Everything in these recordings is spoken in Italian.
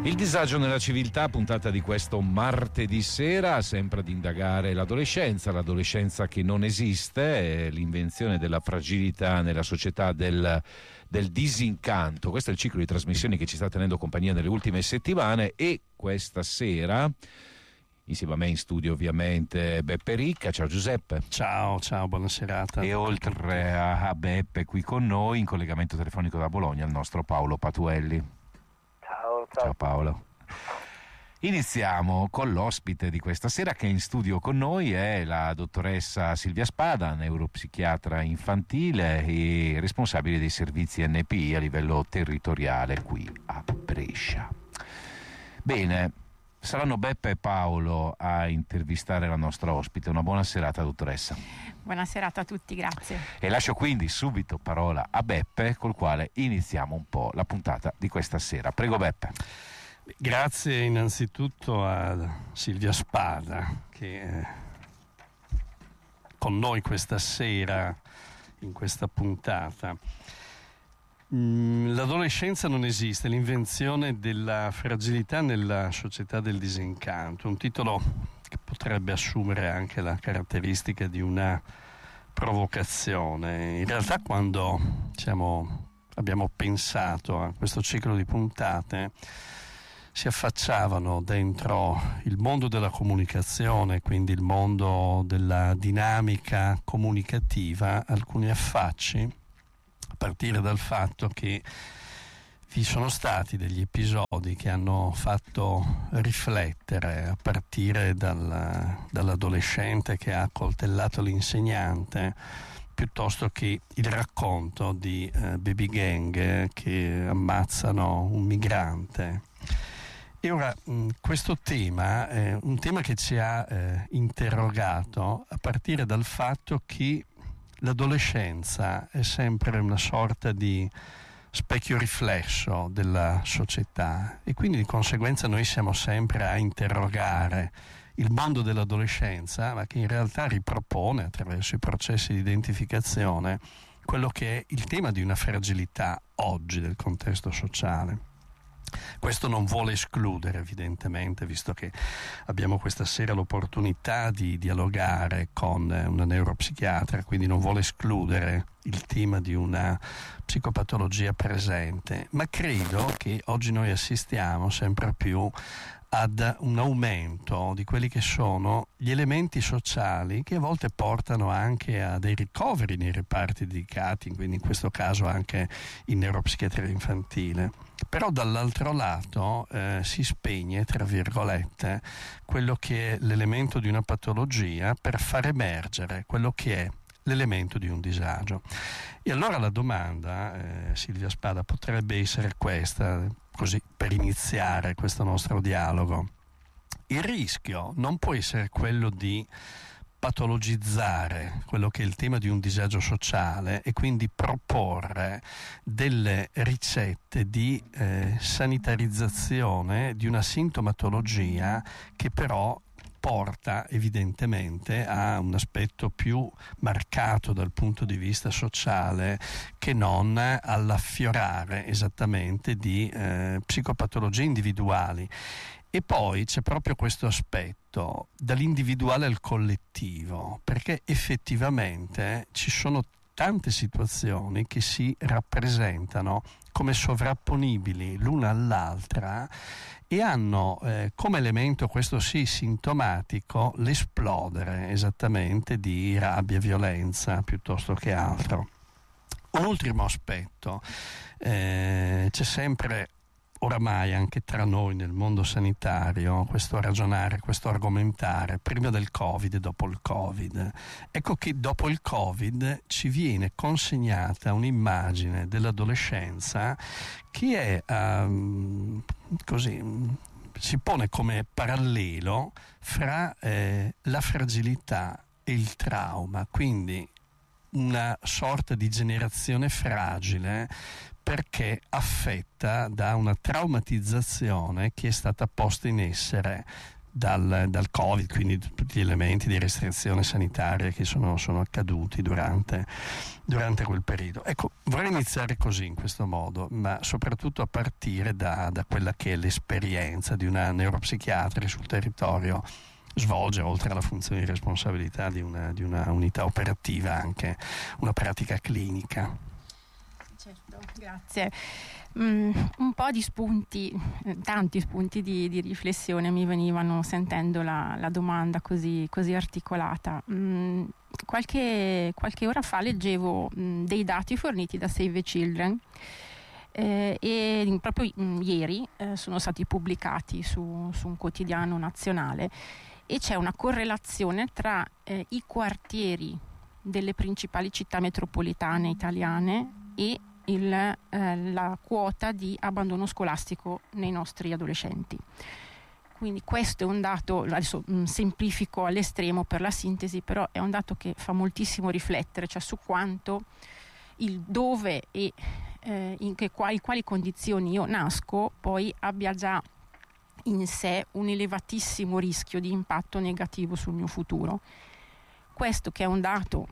Il disagio nella civiltà, puntata di questo martedì sera, sempre ad indagare l'adolescenza che non esiste, l'invenzione della fragilità nella società del disincanto. Questo è il ciclo di trasmissioni che ci sta tenendo compagnia nelle ultime settimane, e questa sera, insieme a me in studio ovviamente, Beppe Ricca. Ciao Giuseppe. Ciao, buona serata. E oltre a Beppe, qui con noi in collegamento telefonico da Bologna, il nostro Paolo Patuelli. Ciao Paolo. Iniziamo con l'ospite di questa sera, che è in studio con noi, è la dottoressa Silvia Spada, neuropsichiatra infantile e responsabile dei servizi NPI a livello territoriale qui a Brescia. Bene, saranno Beppe e Paolo a intervistare la nostra ospite. Una buona serata, dottoressa. Buona serata a tutti, grazie. E lascio quindi subito parola a Beppe, col quale iniziamo un po' la puntata di questa sera. Prego Beppe. Grazie innanzitutto a Silvia Spada, che è con noi questa sera in questa puntata. L'adolescenza non esiste, l'invenzione della fragilità nella società del disincanto, un titolo che potrebbe assumere anche la caratteristica di una provocazione. In realtà, quando abbiamo pensato a questo ciclo di puntate, si affacciavano dentro il mondo della comunicazione, quindi il mondo della dinamica comunicativa, alcuni affacci, a partire dal fatto che vi sono stati degli episodi che hanno fatto riflettere, a partire dall'adolescente che ha accoltellato l'insegnante, piuttosto che il racconto di baby gang che ammazzano un migrante. E ora questo tema è un tema che ci ha interrogato a partire dal fatto che l'adolescenza è sempre una sorta di specchio riflesso della società, e quindi di conseguenza noi siamo sempre a interrogare il mondo dell'adolescenza, ma che in realtà ripropone attraverso i processi di identificazione quello che è il tema di una fragilità oggi del contesto sociale. Questo non vuole escludere, evidentemente, visto che abbiamo questa sera l'opportunità di dialogare con una neuropsichiatra, quindi non vuole escludere il tema di una psicopatologia presente, ma credo che oggi noi assistiamo sempre più ad un aumento di quelli che sono gli elementi sociali che a volte portano anche a dei ricoveri nei reparti dedicati, quindi in questo caso anche in neuropsichiatria infantile. Però dall'altro lato si spegne, tra virgolette, quello che è l'elemento di una patologia per far emergere quello che è l'elemento di un disagio. E allora la domanda, Silvia Spada, potrebbe essere questa, così per iniziare questo nostro dialogo. Il rischio non può essere quello di patologizzare quello che è il tema di un disagio sociale e quindi proporre delle ricette di sanitarizzazione di una sintomatologia che però porta evidentemente a un aspetto più marcato dal punto di vista sociale, che non all'affiorare esattamente di psicopatologie individuali. E poi c'è proprio questo aspetto dall'individuale al collettivo, perché effettivamente ci sono tante situazioni che si rappresentano come sovrapponibili l'una all'altra e hanno come elemento, questo sì sintomatico, l'esplodere esattamente di rabbia, violenza piuttosto che altro. Un ultimo aspetto, c'è sempre oramai anche tra noi nel mondo sanitario questo ragionare, questo argomentare prima del Covid e dopo il Covid. Ecco che dopo il Covid ci viene consegnata un'immagine dell'adolescenza che è così, si pone come parallelo fra la fragilità e il trauma, quindi una sorta di generazione fragile perché affetta da una traumatizzazione che è stata posta in essere dal Covid, quindi tutti gli elementi di restrizione sanitaria che sono accaduti durante quel periodo. Ecco, vorrei iniziare così, in questo modo, ma soprattutto a partire da quella che è l'esperienza di una neuropsichiatra che sul territorio svolge, oltre alla funzione di responsabilità di una unità operativa, anche una pratica clinica. Certo, grazie. Un po' di spunti, tanti spunti di riflessione mi venivano sentendo la domanda così articolata. Qualche ora fa leggevo dei dati forniti da Save the Children e proprio ieri sono stati pubblicati su un quotidiano nazionale, e c'è una correlazione tra i quartieri delle principali città metropolitane italiane e la quota di abbandono scolastico nei nostri adolescenti. Quindi questo è un dato, adesso semplifico all'estremo per la sintesi, però è un dato che fa moltissimo riflettere, cioè su quanto il dove e in quali condizioni io nasco poi abbia già in sé un elevatissimo rischio di impatto negativo sul mio futuro. Questo, che è un dato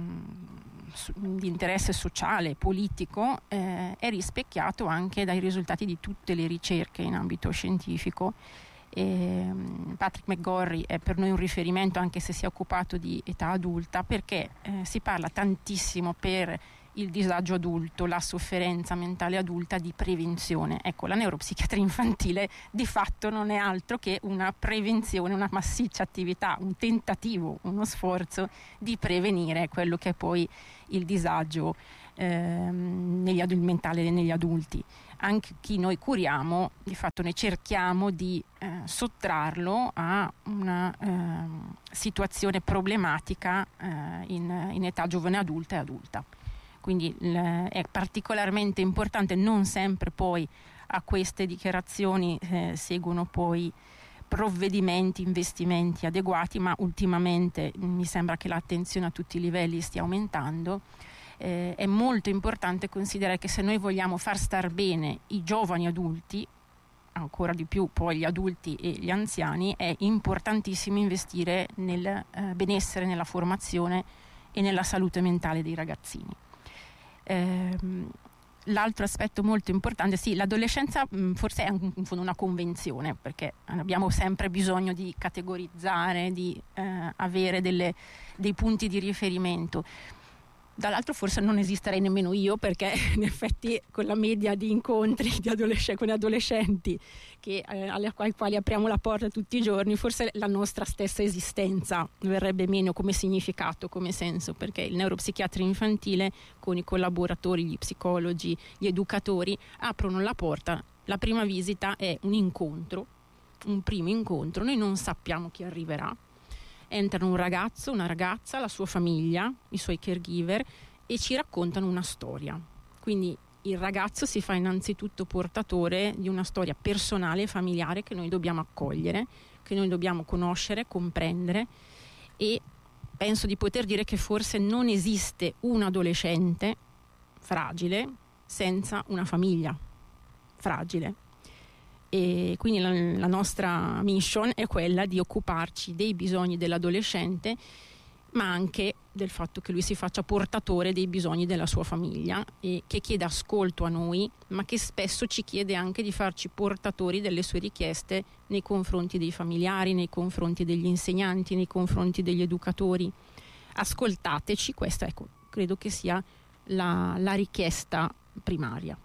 di interesse sociale, politico, è rispecchiato anche dai risultati di tutte le ricerche in ambito scientifico. Patrick McGorry è per noi un riferimento, anche se si è occupato di età adulta, perché si parla tantissimo per il disagio adulto, la sofferenza mentale adulta, di prevenzione. Ecco, la neuropsichiatria infantile di fatto non è altro che una prevenzione, una massiccia attività, un tentativo, uno sforzo di prevenire quello che è poi il disagio mentale negli adulti. Anche chi noi curiamo, di fatto ne cerchiamo di sottrarlo a una situazione problematica in età giovane adulta e adulta. Quindi è particolarmente importante. Non sempre poi a queste dichiarazioni seguono poi provvedimenti, investimenti adeguati, ma ultimamente mi sembra che l'attenzione a tutti i livelli stia aumentando. È molto importante considerare che se noi vogliamo far star bene i giovani adulti, ancora di più poi gli adulti e gli anziani, è importantissimo investire nel benessere, nella formazione e nella salute mentale dei ragazzini. L'altro aspetto molto importante, sì, l'adolescenza forse è in fondo una convenzione, perché abbiamo sempre bisogno di categorizzare, di avere dei punti di riferimento. Dall'altro forse non esisterei nemmeno io, perché in effetti con la media di incontri con adolescenti alle quali apriamo la porta tutti i giorni, forse la nostra stessa esistenza verrebbe meno come significato, come senso, perché il neuropsichiatra infantile con i collaboratori, gli psicologi, gli educatori aprono la porta. La prima visita è un primo incontro, noi non sappiamo chi arriverà. Entrano un ragazzo, una ragazza, la sua famiglia, i suoi caregiver, e ci raccontano una storia. Quindi il ragazzo si fa innanzitutto portatore di una storia personale e familiare che noi dobbiamo accogliere, che noi dobbiamo conoscere, comprendere, e penso di poter dire che forse non esiste un adolescente fragile senza una famiglia fragile. E quindi la nostra mission è quella di occuparci dei bisogni dell'adolescente, ma anche del fatto che lui si faccia portatore dei bisogni della sua famiglia, e che chieda ascolto a noi, ma che spesso ci chiede anche di farci portatori delle sue richieste nei confronti dei familiari, nei confronti degli insegnanti, nei confronti degli educatori. Ascoltateci, questa credo che sia la richiesta primaria.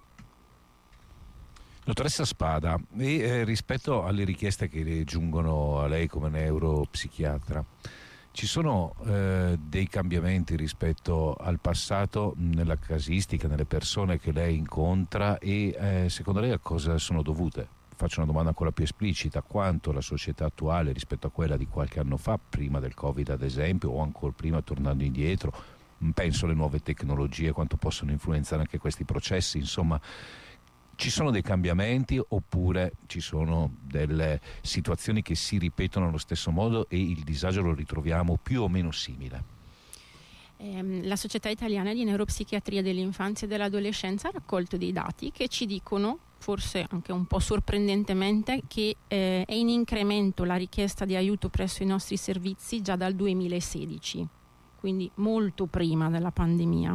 Dottoressa Spada, rispetto alle richieste che giungono a lei come neuropsichiatra, ci sono dei cambiamenti rispetto al passato nella casistica, nelle persone che lei incontra, e secondo lei a cosa sono dovute? Faccio una domanda ancora più esplicita: quanto la società attuale rispetto a quella di qualche anno fa, prima del Covid ad esempio, o ancora prima tornando indietro, penso alle nuove tecnologie, quanto possono influenzare anche questi processi, insomma. Ci sono dei cambiamenti oppure ci sono delle situazioni che si ripetono allo stesso modo e il disagio lo ritroviamo più o meno simile? La Società Italiana di Neuropsichiatria dell'Infanzia e dell'Adolescenza ha raccolto dei dati che ci dicono forse anche un po' sorprendentemente, che è in incremento la richiesta di aiuto presso i nostri servizi già dal 2016, quindi molto prima della pandemia.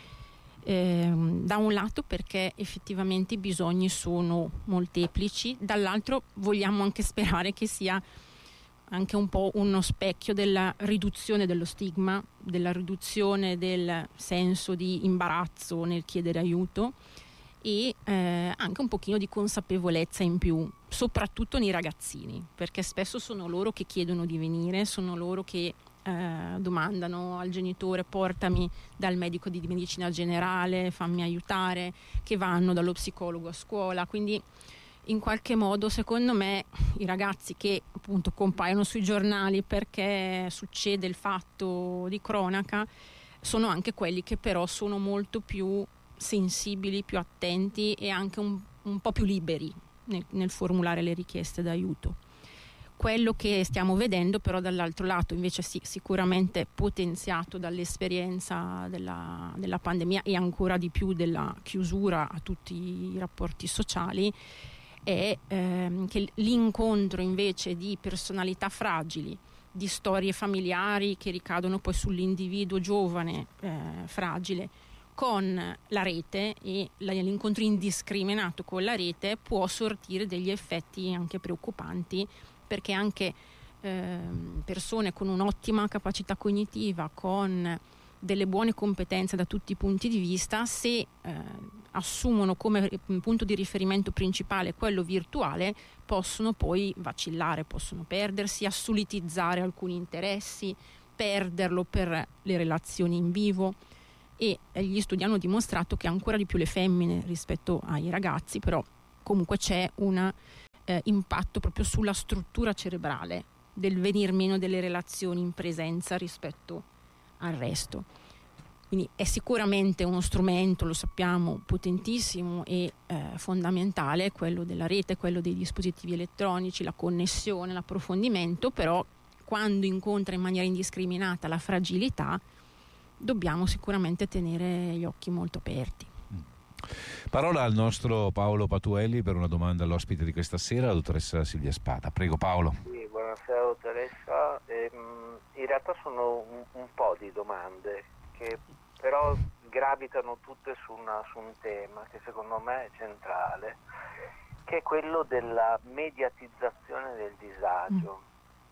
Da un lato perché effettivamente i bisogni sono molteplici, dall'altro vogliamo anche sperare che sia anche un po' uno specchio della riduzione dello stigma, della riduzione del senso di imbarazzo nel chiedere aiuto e anche un pochino di consapevolezza in più, soprattutto nei ragazzini, perché spesso sono loro che chiedono di venire, sono loro che domandano al genitore: portami dal medico di medicina generale, fammi aiutare, che vanno dallo psicologo a scuola. Quindi in qualche modo, secondo me, i ragazzi che appunto compaiono sui giornali perché succede il fatto di cronaca sono anche quelli che però sono molto più sensibili, più attenti e anche un po' più liberi nel formulare le richieste d'aiuto. Quello che stiamo vedendo però dall'altro lato invece sicuramente potenziato dall'esperienza della pandemia e ancora di più della chiusura a tutti i rapporti sociali, è che l'incontro invece di personalità fragili, di storie familiari che ricadono poi sull'individuo giovane fragile con la rete e l'incontro indiscriminato con la rete può sortire degli effetti anche preoccupanti, perché anche persone con un'ottima capacità cognitiva, con delle buone competenze da tutti i punti di vista, se assumono come punto di riferimento principale quello virtuale, possono poi vacillare, possono perdersi, assolutizzare alcuni interessi, perderlo per le relazioni in vivo. E gli studi hanno dimostrato che ancora di più le femmine rispetto ai ragazzi, però comunque c'è un impatto proprio sulla struttura cerebrale del venir meno delle relazioni in presenza rispetto al resto. Quindi è sicuramente uno strumento, lo sappiamo, potentissimo e fondamentale, quello della rete, quello dei dispositivi elettronici, la connessione, l'approfondimento, però quando incontra in maniera indiscriminata la fragilità dobbiamo sicuramente tenere gli occhi molto aperti. Parola al nostro Paolo Patuelli per una domanda all'ospite di questa sera, la dottoressa Silvia Spada. Prego Paolo. Sì, buonasera dottoressa. In realtà sono un po' di domande che però gravitano tutte su un tema che secondo me è centrale, che è quello della mediatizzazione del disagio.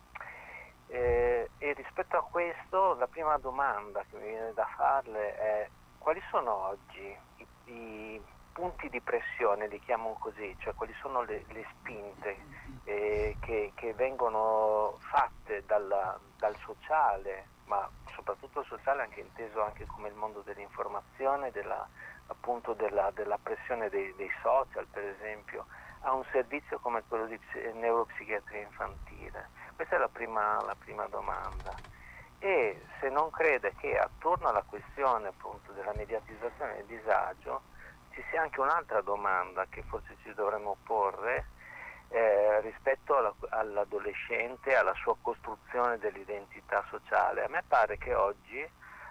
E rispetto a questo la prima domanda che mi viene da farle è: quali sono oggi i punti di pressione, li chiamo così, cioè quali sono le spinte che vengono fatte dal sociale, ma soprattutto il sociale anche inteso anche come il mondo dell'informazione, appunto della pressione dei social, per esempio, a un servizio come quello di neuropsichiatria infantile? Questa è la prima domanda. E se non crede che attorno alla questione appunto della mediatizzazione del disagio ci sia anche un'altra domanda che forse ci dovremmo porre rispetto all'adolescente, alla sua costruzione dell'identità sociale. A me pare che oggi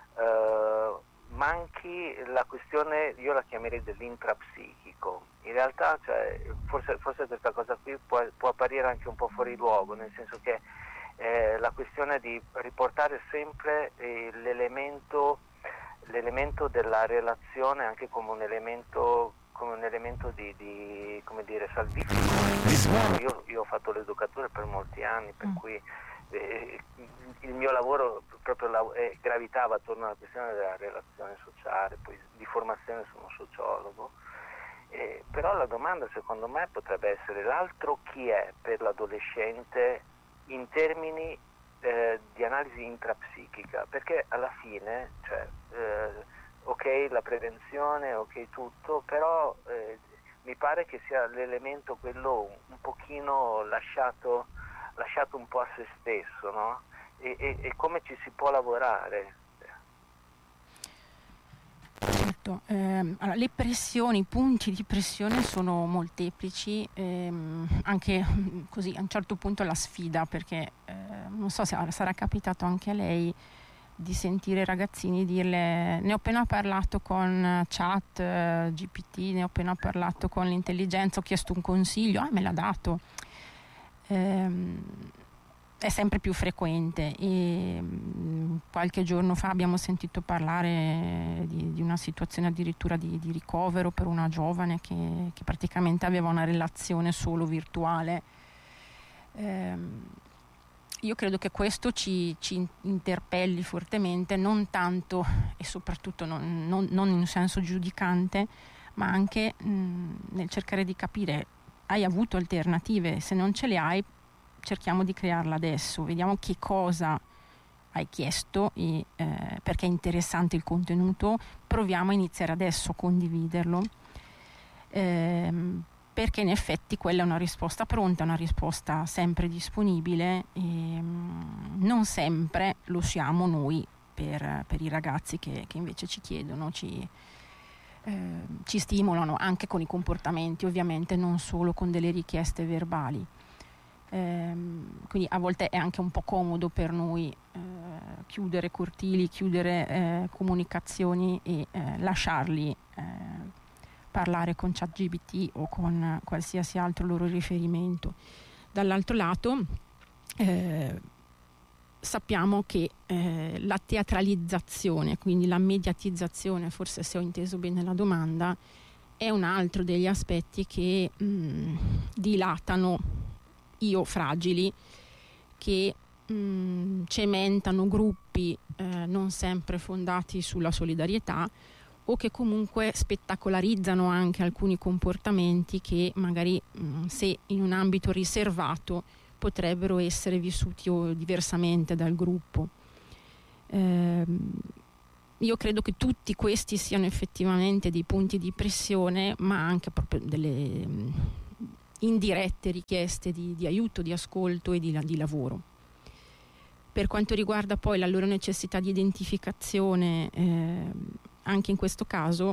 manchi la questione, io la chiamerei dell'intrapsichico. In realtà forse questa cosa qui può apparire anche un po' fuori luogo, nel senso che la questione di riportare sempre l'elemento della relazione anche come un elemento di come dire, salvifico. Io ho fatto l'educatore per molti anni, per cui il mio lavoro proprio gravitava attorno alla questione della relazione sociale, poi di formazione sono sociologo. Però la domanda secondo me potrebbe essere: l'altro chi è per l'adolescente in termini di analisi intrapsichica, perché alla fine ok la prevenzione, ok tutto, però mi pare che sia l'elemento quello un pochino lasciato un po' a se stesso, no? E come ci si può lavorare? Certo, allora, le pressioni, i punti di pressione sono molteplici, anche così a un certo punto la sfida, perché non so se sarà capitato anche a lei, sentire ragazzini dirle: ne ho appena parlato con chat GPT, ne ho appena parlato con l'intelligenza, ho chiesto un consiglio, me l'ha dato. È sempre più frequente, e qualche giorno fa abbiamo sentito parlare di una situazione addirittura di ricovero per una giovane che praticamente aveva una relazione solo virtuale. Io credo che questo ci interpelli fortemente, non tanto e soprattutto non in senso giudicante, ma anche nel cercare di capire: hai avuto alternative? Se non ce le hai, cerchiamo di crearla adesso, vediamo che cosa hai chiesto e perché è interessante il contenuto, proviamo a iniziare adesso a condividerlo, perché in effetti quella è una risposta pronta, una risposta sempre disponibile, e non sempre lo siamo noi per i ragazzi che invece ci chiedono, ci stimolano anche con i comportamenti, ovviamente non solo con delle richieste verbali. Quindi a volte è anche un po' comodo per noi chiudere cortili, chiudere comunicazioni e lasciarli parlare con ChatGPT o con qualsiasi altro loro riferimento. Dall'altro lato sappiamo che la teatralizzazione, quindi la mediatizzazione, forse se ho inteso bene la domanda, è un altro degli aspetti che dilatano io fragili, che cementano gruppi non sempre fondati sulla solidarietà, o che comunque spettacolarizzano anche alcuni comportamenti che magari se in un ambito riservato potrebbero essere vissuti diversamente dal gruppo. Io credo che tutti questi siano effettivamente dei punti di pressione, ma anche proprio delle indirette richieste di aiuto, di ascolto e di lavoro. Per quanto riguarda poi la loro necessità di identificazione, anche in questo caso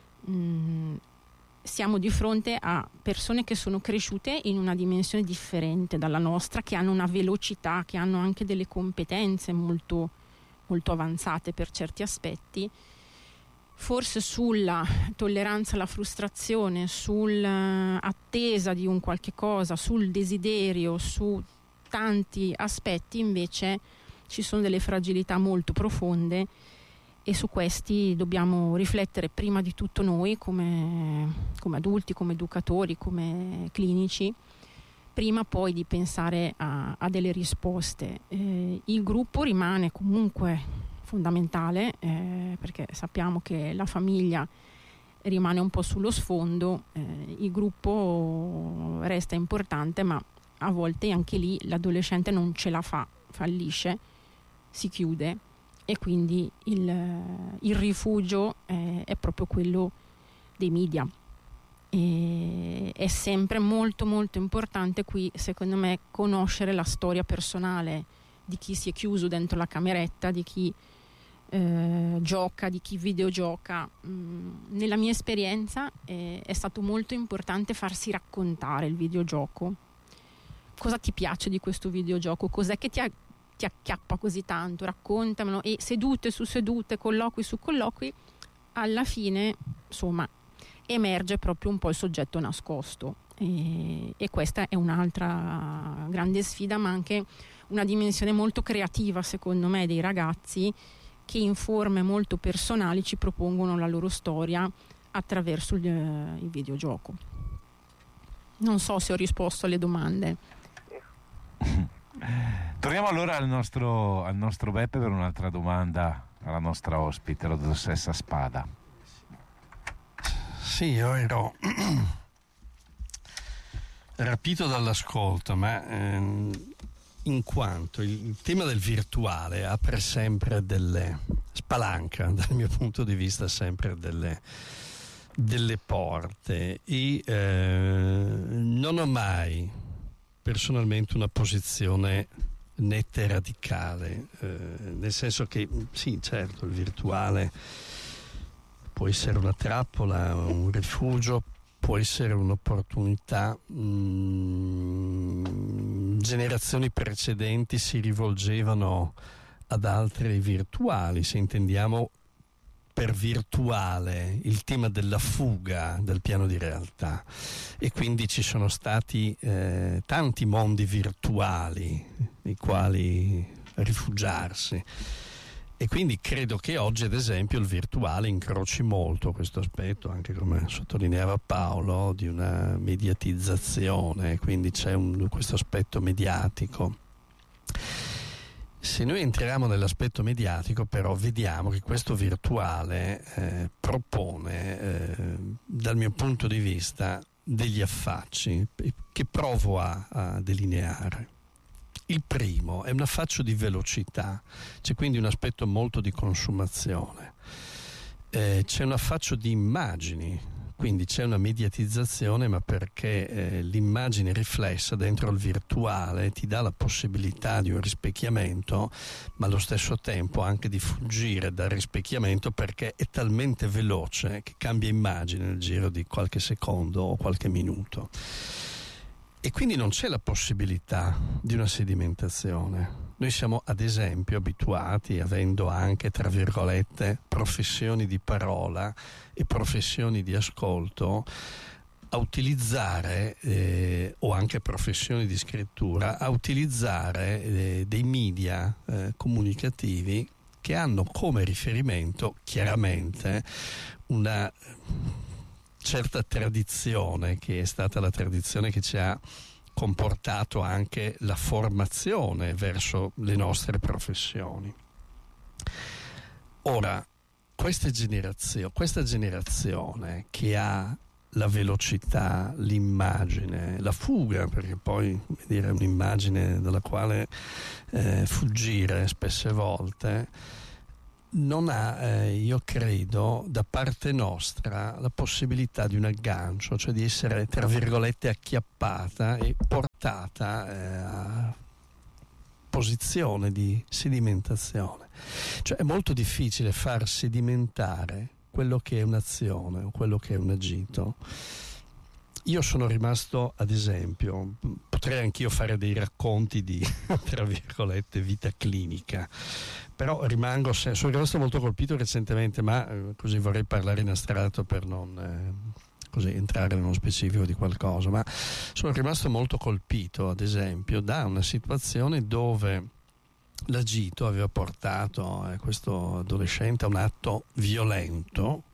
siamo di fronte a persone che sono cresciute in una dimensione differente dalla nostra, che hanno una velocità, che hanno anche delle competenze molto, molto avanzate per certi aspetti. Forse sulla tolleranza alla frustrazione, sull'attesa di un qualche cosa, sul desiderio, su tanti aspetti invece ci sono delle fragilità molto profonde, e su questi dobbiamo riflettere prima di tutto noi come adulti, come educatori, come clinici, prima poi di pensare a delle risposte. Il gruppo rimane comunque fondamentale, perché sappiamo che la famiglia rimane un po' sullo sfondo, il gruppo resta importante, ma a volte anche lì l'adolescente non ce la fa, fallisce, si chiude, e quindi il rifugio è proprio quello dei media. E è sempre molto molto importante qui, secondo me, conoscere la storia personale di chi si è chiuso dentro la cameretta, di chi gioca, di chi videogioca. Nella mia esperienza è stato molto importante farsi raccontare il videogioco. Cosa ti piace di questo videogioco? Cos'è che ti acchiappa così tanto? Raccontamelo. E sedute su sedute, colloqui su colloqui, alla fine insomma emerge proprio un po' il soggetto nascosto, e questa è un'altra grande sfida, ma anche una dimensione molto creativa secondo me dei ragazzi, che in forme molto personali ci propongono la loro storia attraverso il videogioco. Non so se ho risposto alle domande. Torniamo allora al nostro Beppe per un'altra domanda alla nostra ospite, la dottoressa Spada. Sì, io ero rapito dall'ascolto, ma in quanto il tema del virtuale apre sempre spalanca, dal mio punto di vista, sempre delle porte, e non ho mai personalmente una posizione netta e radicale, nel senso che sì, certo, il virtuale può essere una trappola, un rifugio, può essere un'opportunità. Generazioni precedenti si rivolgevano ad altre virtuali, se intendiamo per virtuale il tema della fuga dal piano di realtà, e quindi ci sono stati tanti mondi virtuali nei quali rifugiarsi, e quindi credo che oggi ad esempio il virtuale incroci molto questo aspetto, anche come sottolineava Paolo, di una mediatizzazione, quindi c'è questo aspetto mediatico. Se noi entriamo nell'aspetto mediatico, però, vediamo che questo virtuale propone, dal mio punto di vista, degli affacci che provo a delineare. Il primo è un affaccio di velocità, c'è quindi un aspetto molto di consumazione, c'è un affaccio di immagini, quindi c'è una mediatizzazione, ma perché l'immagine riflessa dentro il virtuale ti dà la possibilità di un rispecchiamento, ma allo stesso tempo anche di fuggire dal rispecchiamento, perché è talmente veloce che cambia immagine nel giro di qualche secondo o qualche minuto. E quindi non c'è la possibilità di una sedimentazione. Noi siamo ad esempio abituati, avendo anche, tra virgolette, professioni di parola e professioni di ascolto, a utilizzare, o anche professioni di scrittura, a utilizzare dei media comunicativi che hanno come riferimento chiaramente una certa tradizione, che è stata la tradizione che ci ha comportato anche la formazione verso le nostre professioni. Ora, questa generazione che ha la velocità, l'immagine, la fuga, perché poi è un'immagine dalla quale fuggire spesse volte, non ha, io credo, da parte nostra la possibilità di un aggancio, cioè di essere, tra virgolette, acchiappata e portata a posizione di sedimentazione. Cioè è molto difficile far sedimentare quello che è un'azione o quello che è un agito. Io sono rimasto, ad esempio, potrei anch'io fare dei racconti di, tra virgolette, vita clinica, però sono rimasto molto colpito recentemente, ma così vorrei parlare in astratto per non così entrare nello specifico di qualcosa, ma sono rimasto molto colpito, ad esempio, da una situazione dove l'agito aveva portato questo adolescente a un atto violento,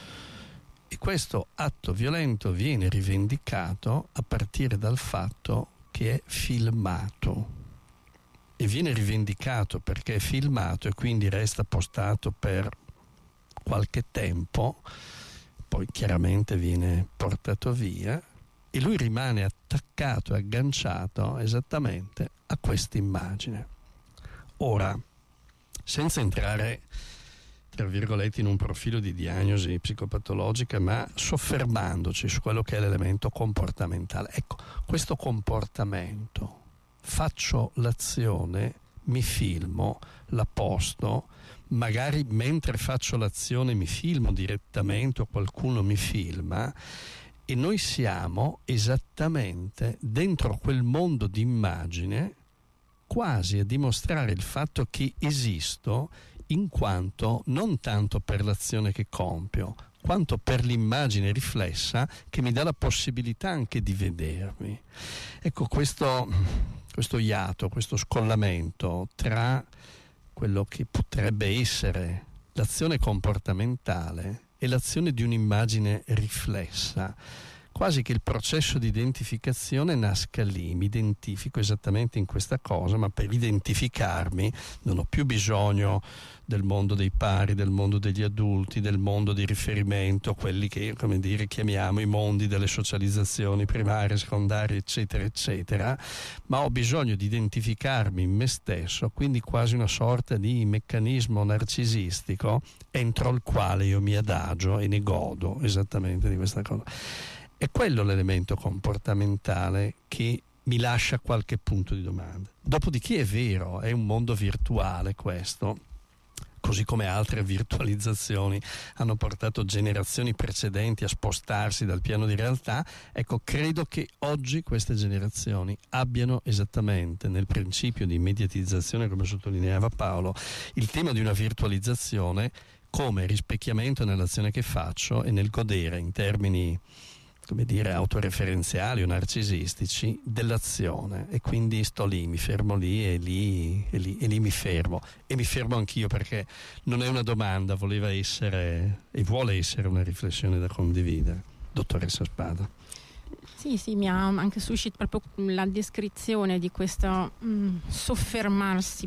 e questo atto violento viene rivendicato a partire dal fatto che è filmato, e viene rivendicato perché è filmato e quindi resta postato per qualche tempo, poi chiaramente viene portato via e lui rimane attaccato e agganciato esattamente a questa immagine. Ora, senza entrare, tra virgolette, in un profilo di diagnosi psicopatologica, ma soffermandoci su quello che è l'elemento comportamentale. Ecco, questo comportamento, faccio l'azione, mi filmo, la posto, magari mentre faccio l'azione mi filmo direttamente o qualcuno mi filma, e noi siamo esattamente dentro quel mondo di immagine, quasi a dimostrare il fatto che esisto, in quanto non tanto per l'azione che compio, quanto per l'immagine riflessa che mi dà la possibilità anche di vedermi. Ecco, questo iato, questo scollamento tra quello che potrebbe essere l'azione comportamentale e l'azione di un'immagine riflessa, quasi che il processo di identificazione nasca lì. Mi identifico esattamente in questa cosa, ma per identificarmi non ho più bisogno del mondo dei pari, del mondo degli adulti, del mondo di riferimento, quelli che, come dire, chiamiamo i mondi delle socializzazioni primarie, secondarie, eccetera, eccetera, ma ho bisogno di identificarmi in me stesso, quindi quasi una sorta di meccanismo narcisistico entro il quale io mi adagio e ne godo esattamente di questa cosa. È quello l'elemento comportamentale che mi lascia qualche punto di domanda. Dopodiché è vero, è un mondo virtuale questo, così come altre virtualizzazioni hanno portato generazioni precedenti a spostarsi dal piano di realtà, ecco, credo che oggi queste generazioni abbiano esattamente nel principio di mediatizzazione, come sottolineava Paolo, il tema di una virtualizzazione come rispecchiamento nell'azione che faccio e nel godere in termini, come dire, autoreferenziali o narcisistici dell'azione, e quindi sto lì, mi fermo lì e lì mi fermo, e mi fermo anch'io, perché non è una domanda, voleva essere e vuole essere una riflessione da condividere. Dottoressa Spada. Sì, mi ha anche suscitato proprio la descrizione di questo fermarsi,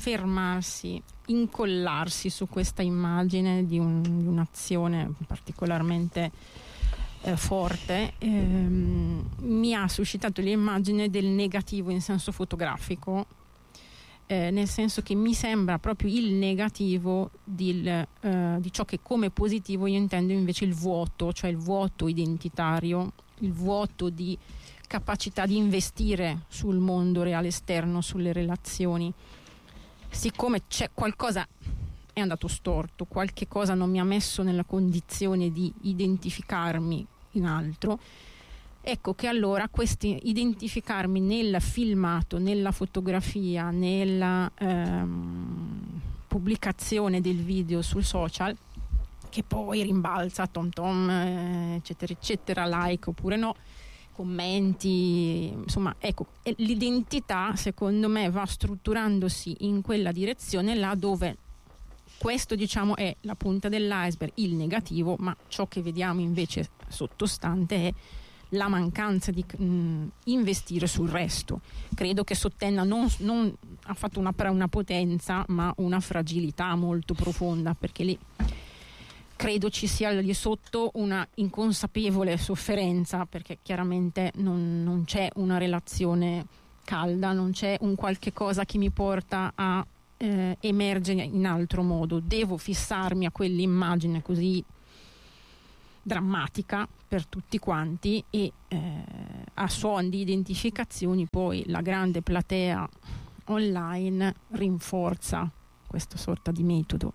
incollarsi su questa immagine di un'azione particolarmente forte. Mi ha suscitato l'immagine del negativo in senso fotografico, nel senso che mi sembra proprio il negativo di ciò che come positivo io intendo invece il vuoto, cioè il vuoto identitario, il vuoto di capacità di investire sul mondo reale esterno, sulle relazioni. Siccome c'è qualcosa è andato storto, qualche cosa non mi ha messo nella condizione di identificarmi in altro, ecco che allora identificarmi nel filmato, nella fotografia, nella pubblicazione del video sul social, che poi rimbalza tom tom, eccetera eccetera, like oppure no, commenti, insomma, ecco, l'identità secondo me va strutturandosi in quella direzione là dove questo, diciamo, è la punta dell'iceberg, il negativo, ma ciò che vediamo invece sottostante è la mancanza di investire sul resto. Credo che Sottenna non ha fatto una potenza, ma una fragilità molto profonda, perché lì credo ci sia lì sotto una inconsapevole sofferenza, perché chiaramente non c'è una relazione calda, non c'è un qualche cosa che mi porta a emergere in altro modo. Devo fissarmi a quell'immagine così drammatica per tutti quanti e a suon di identificazioni poi la grande platea online rinforza questa sorta di metodo.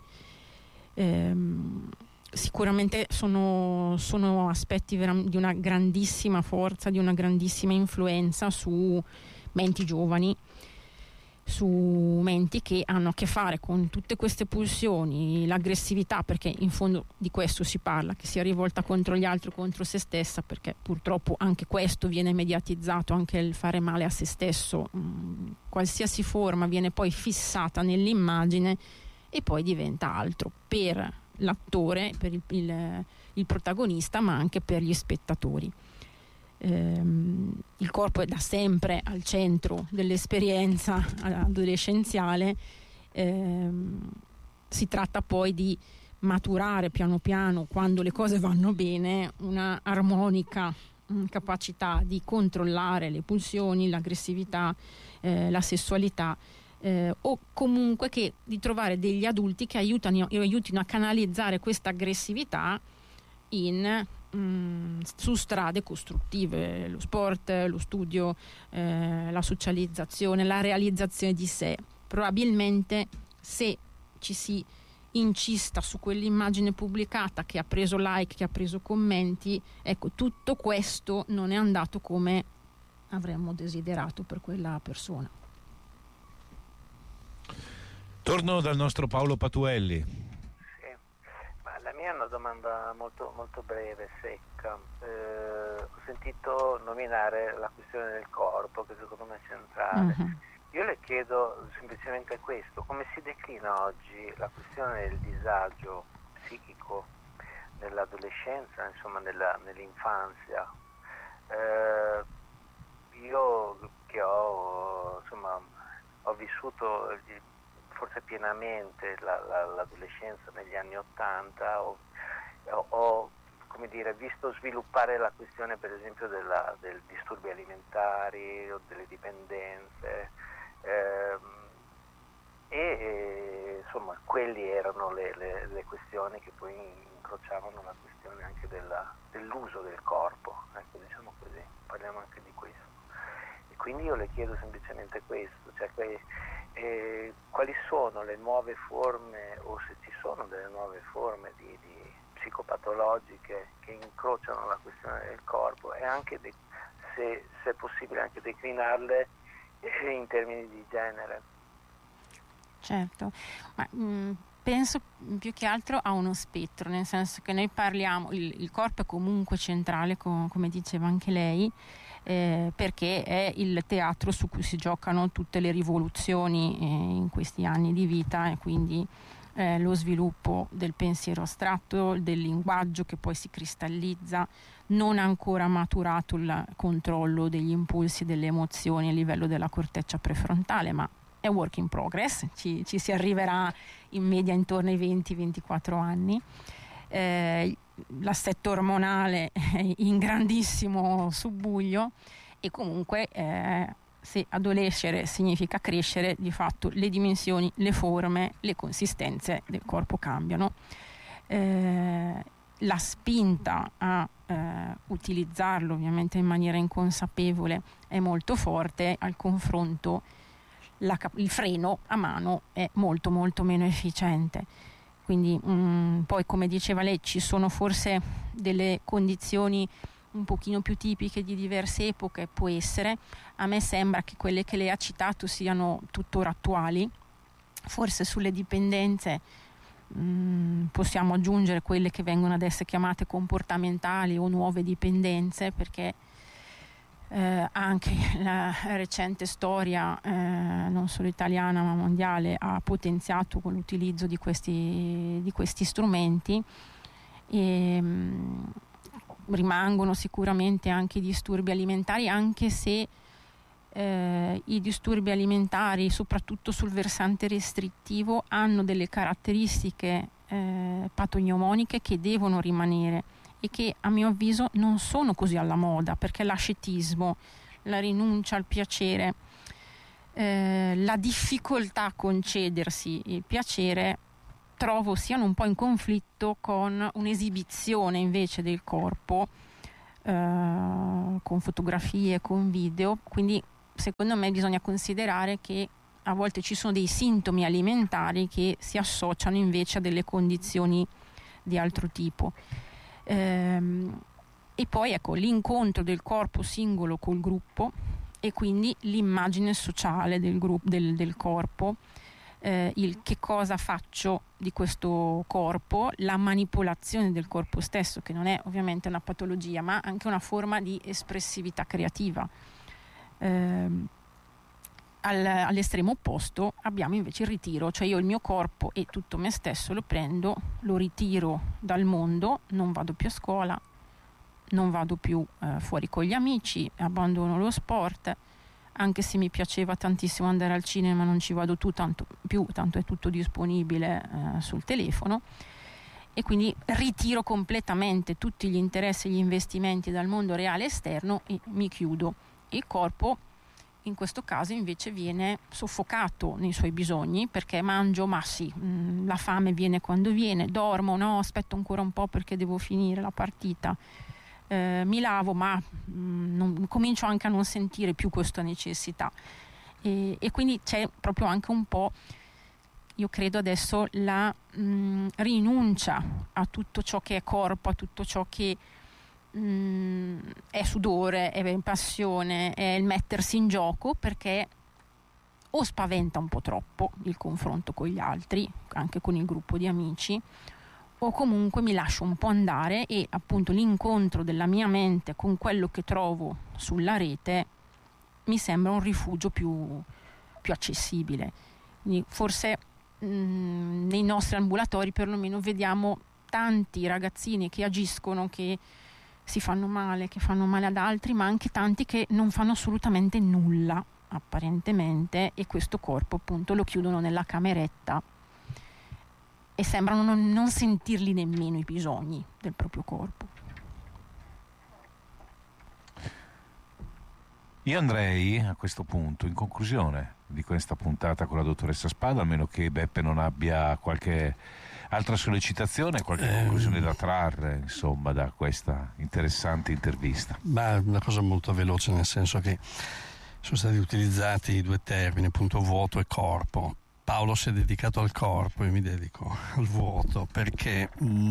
Sicuramente sono aspetti di una grandissima forza, di una grandissima influenza su menti giovani, su menti che hanno a che fare con tutte queste pulsioni, l'aggressività, perché in fondo di questo si parla, che sia rivolta contro gli altri o contro se stessa, perché purtroppo anche questo viene mediatizzato, anche il fare male a se stesso, qualsiasi forma viene poi fissata nell'immagine e poi diventa altro per l'attore, per il protagonista, ma anche per gli spettatori. Il corpo è da sempre al centro dell'esperienza adolescenziale. Si tratta poi di maturare piano piano, quando le cose vanno bene, una armonica capacità di controllare le pulsioni, l'aggressività, la sessualità, o comunque di trovare degli adulti che aiutino a canalizzare questa aggressività su strade costruttive, lo sport, lo studio, la socializzazione, la realizzazione di sé. Probabilmente se ci si incista su quell'immagine pubblicata che ha preso like, che ha preso commenti, ecco, tutto questo non è andato come avremmo desiderato per quella persona. Torno dal nostro Paolo Patuelli. La mia è una domanda molto, molto breve, secca. Ho sentito nominare la questione del corpo, che secondo me è centrale. Uh-huh. Io le chiedo semplicemente questo: come si declina oggi la questione del disagio psichico nell'adolescenza, insomma nell'infanzia? Io che ho vissuto forse pienamente l'adolescenza negli anni '80, ho come dire, visto sviluppare la questione per esempio del disturbi alimentari o delle dipendenze, e insomma quelli erano le questioni che poi incrociavano la questione anche dell'uso del corpo, ecco, diciamo così, parliamo anche di questo. E quindi io le chiedo semplicemente questo, cioè quali sono le nuove forme, o se ci sono delle nuove forme di psicopatologiche che incrociano la questione del corpo, e anche se è possibile anche declinarle in termini di genere. Certo, ma penso più che altro a uno spettro, nel senso che noi parliamo, il corpo è comunque centrale, come diceva anche lei, perché è il teatro su cui si giocano tutte le rivoluzioni in questi anni di vita, e quindi lo sviluppo del pensiero astratto, del linguaggio che poi si cristallizza, non ha ancora maturato il controllo degli impulsi, delle emozioni a livello della corteccia prefrontale, ma è work in progress, ci si arriverà in media intorno ai 20-24 anni. L'assetto ormonale è in grandissimo subbuglio, e comunque se adolescere significa crescere, di fatto le dimensioni, le forme, le consistenze del corpo cambiano. La spinta a utilizzarlo ovviamente in maniera inconsapevole è molto forte, al confronto il freno a mano è molto molto meno efficiente. Quindi poi, come diceva lei, ci sono forse delle condizioni un pochino più tipiche di diverse epoche, può essere. A me sembra che quelle che lei ha citato siano tuttora attuali. Forse sulle dipendenze possiamo aggiungere quelle che vengono ad essere chiamate comportamentali o nuove dipendenze, perché anche la recente storia non solo italiana ma mondiale ha potenziato con l'utilizzo di questi strumenti, e rimangono sicuramente anche i disturbi alimentari, anche se i disturbi alimentari, soprattutto sul versante restrittivo, hanno delle caratteristiche patognomoniche che devono rimanere e che a mio avviso non sono così alla moda, perché l'ascetismo, la rinuncia al piacere, la difficoltà a concedersi il piacere, trovo siano un po' in conflitto con un'esibizione invece del corpo con fotografie, con video. Quindi secondo me bisogna considerare che a volte ci sono dei sintomi alimentari che si associano invece a delle condizioni di altro tipo. E poi ecco l'incontro del corpo singolo col gruppo, e quindi l'immagine sociale del corpo, il che cosa faccio di questo corpo, la manipolazione del corpo stesso, che non è ovviamente una patologia ma anche una forma di espressività creativa. All'estremo opposto abbiamo invece il ritiro, cioè io il mio corpo e tutto me stesso lo prendo, lo ritiro dal mondo, non vado più a scuola, non vado più fuori con gli amici, abbandono lo sport, anche se mi piaceva tantissimo andare al cinema non ci vado tanto è tutto disponibile sul telefono, e quindi ritiro completamente tutti gli interessi e gli investimenti dal mondo reale esterno e mi chiudo. Il corpo in questo caso invece viene soffocato nei suoi bisogni, perché mangio, ma sì, la fame viene quando viene, dormo, no, aspetto ancora un po' perché devo finire la partita, mi lavo, ma comincio anche a non sentire più questa necessità, e quindi c'è proprio anche un po', io credo adesso, la rinuncia a tutto ciò che è corpo, a tutto ciò che è sudore, è passione, è il mettersi in gioco, perché o spaventa un po' troppo il confronto con gli altri, anche con il gruppo di amici, o comunque mi lascio un po' andare, e appunto l'incontro della mia mente con quello che trovo sulla rete mi sembra un rifugio più accessibile. Quindi forse nei nostri ambulatori perlomeno vediamo tanti ragazzini che agiscono, che si fanno male, che fanno male ad altri, ma anche tanti che non fanno assolutamente nulla apparentemente, e questo corpo appunto lo chiudono nella cameretta e sembrano non sentirli nemmeno i bisogni del proprio corpo. Io andrei a questo punto, in conclusione di questa puntata con la dottoressa Spada, a meno che Beppe non abbia qualche altra sollecitazione, qualche conclusione da trarre, insomma, da questa interessante intervista. Ma una cosa molto veloce, nel senso che sono stati utilizzati i due termini, appunto vuoto e corpo. Paolo si è dedicato al corpo, io mi dedico al vuoto, perché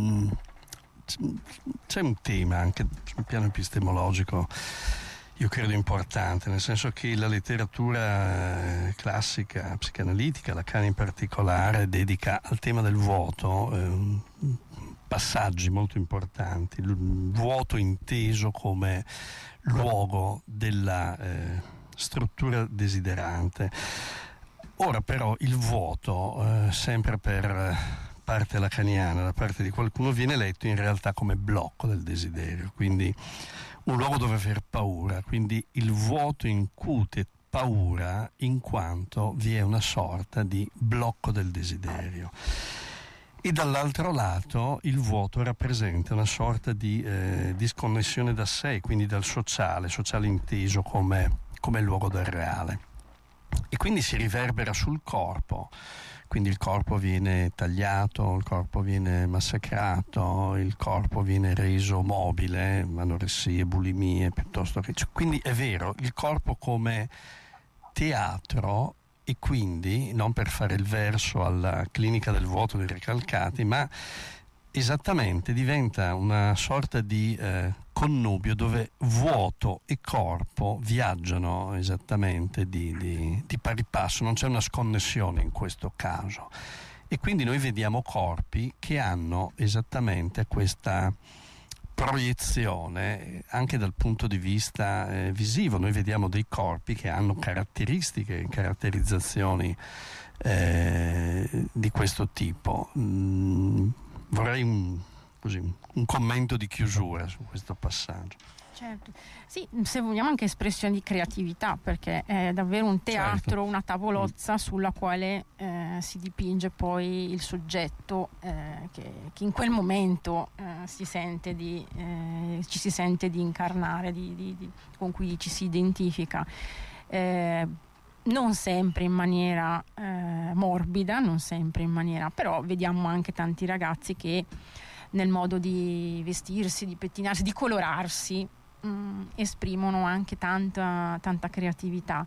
c'è un tema anche sul piano epistemologico, io credo importante, nel senso che la letteratura classica, psicanalitica, Lacan in particolare, dedica al tema del vuoto passaggi molto importanti. Il vuoto inteso come luogo della struttura desiderante. Ora però il vuoto, sempre per parte lacaniana, da parte di qualcuno, viene letto in realtà come blocco del desiderio, quindi un luogo dove aver paura, quindi il vuoto incute paura in quanto vi è una sorta di blocco del desiderio. E dall'altro lato il vuoto rappresenta una sorta di disconnessione da sé, quindi dal sociale inteso come luogo del reale. E quindi si riverbera sul corpo, quindi il corpo viene tagliato, il corpo viene massacrato, il corpo viene reso mobile, anoressie, bulimie, piuttosto che... Quindi è vero, il corpo come teatro, e quindi non per fare il verso alla clinica del vuoto dei Recalcati, ma esattamente diventa una sorta di connubio dove vuoto e corpo viaggiano esattamente di pari passo, non c'è una sconnessione in questo caso, e quindi noi vediamo corpi che hanno esattamente questa proiezione anche dal punto di vista visivo. Noi vediamo dei corpi che hanno caratterizzazioni di questo tipo. Vorrei un commento di chiusura su questo passaggio. Certo, sì, se vogliamo anche espressione di creatività, perché è davvero un teatro, certo, una tavolozza sulla quale si dipinge poi il soggetto che in quel momento ci si sente di incarnare, con cui ci si identifica. Non sempre in maniera morbida, non sempre in maniera, però vediamo anche tanti ragazzi che nel modo di vestirsi, di pettinarsi, di colorarsi, esprimono anche tanta creatività.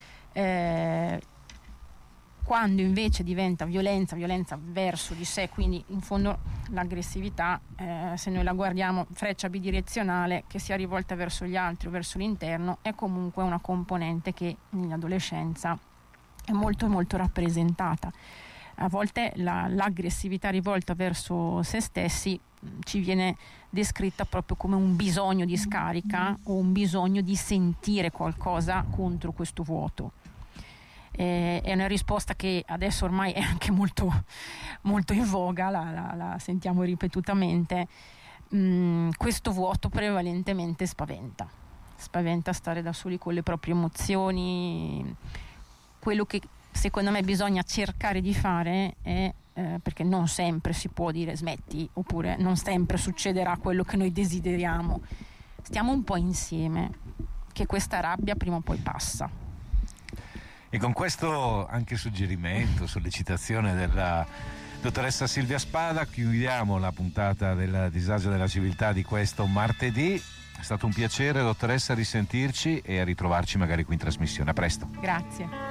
Quando invece diventa violenza verso di sé, quindi in fondo l'aggressività, se noi la guardiamo freccia bidirezionale, che sia rivolta verso gli altri o verso l'interno, è comunque una componente che nell'adolescenza è molto molto rappresentata. A volte l'aggressività rivolta verso se stessi ci viene descritta proprio come un bisogno di scarica o un bisogno di sentire qualcosa contro questo vuoto. È una risposta che adesso ormai è anche molto, molto in voga, la sentiamo ripetutamente. Questo vuoto prevalentemente spaventa stare da soli con le proprie emozioni. Quello che secondo me bisogna cercare di fare è perché non sempre si può dire smetti, oppure non sempre succederà quello che noi desideriamo. Stiamo un po' insieme, che questa rabbia prima o poi passa. E con questo anche suggerimento, sollecitazione della dottoressa Silvia Spada, chiudiamo la puntata del Disagio della Civiltà di questo martedì. È stato un piacere, dottoressa, risentirci e a ritrovarci magari qui in trasmissione. A presto. Grazie.